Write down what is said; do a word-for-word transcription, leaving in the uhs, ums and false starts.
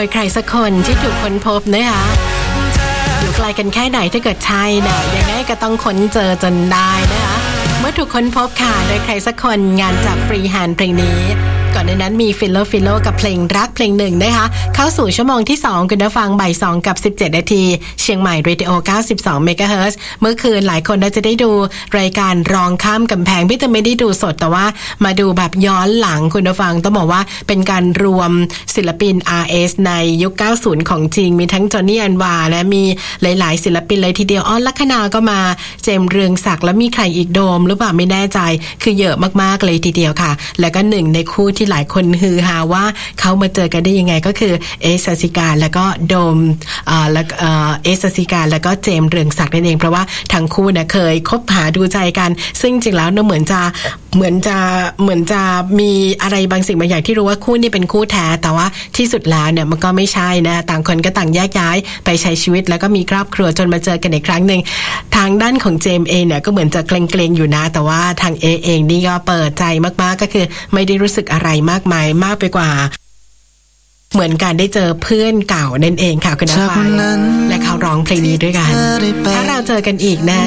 ยใครสักคนที่ถูกค้นพบนะคะอยู่ไกลกันแค่ไหนถ้าเกิดใช่นะยังไงก็ต้องค้นเจอจนได้นะคะเมื่อถูกค้นพบค่ะโดยใครสักคนงานจากฟรีแฮนด์เพลงนี้ก่อนในนั้นมีฟิลโลฟิลโลกับเพลงรักเพลงหนึ่งนะคะเข้าสู่ชั่วโมงที่สองคุณผู้ฟังบ่ายสองกับสิบเจ็ดนาทีเชียงใหม่เรดิโอเก้าสิบสองเมกะเฮิรตซ์เมื่อคืนหลายคนน่าจะได้ดูรายการรองข้ามกำแพงพี่จะไม่ได้ดูสดแต่ว่ามาดูแบบย้อนหลังคุณผู้ฟังต้องบอกว่าเป็นการรวมศิลปิน อาร์ เอส ในยุคเก้าสิบของจริงมีทั้งจอห์นนี่อันวาและมีหลายๆศิลปินเลยทีเดียวอ้อนลัคนาก็มาเจมส์เรืองศักดิ์แล้วมีใครอีกโดมหรือเปล่าไม่แน่ใจคือเยอะมากๆเลยทีเดียวค่ะแล้วก็หนึ่งในคู่ที่หลายคนฮือฮาว่าเขามาเจอกันได้ยังไงก็คือเอสสิการแล้วก็โดมเอ่อแล้วเอ่อเอสสิการแล้วก็เจมส์เรืองศักดิ์นั่นเองเพราะว่าทั้งคู่เนี่ยเคยคบหาดูใจกันซึ่งจริงแล้วเนี่ยเหมือนจะเหมือนจะเหมือนจะมีอะไรบางสิ่งบางอย่างที่รู้ว่าคู่นี้เป็นคู่แท้แต่ว่าที่สุดแล้วเนี่ยมันก็ไม่ใช่นะต่างคนก็ต่างแยกย้ายไปใช้ชีวิตแล้วก็มีครอบครัวจนมาเจอกันอีกครั้งนึงทางด้านของเจมส์เองเนี่ยก็เหมือนจะเกรงๆอยู่นะแต่ว่าทางเอเองนี่ก็เปิดใจมากๆก็คือไม่ได้รู้สึกอะไรมากมายมากไปกว่าเหมือนการได้เจอเพื่อนเก่านั่นเองค่ะคุณผู้ฟังและเขาร้องเพลงนี้ด้วยกันถ้าเราเจอกันอีกนะ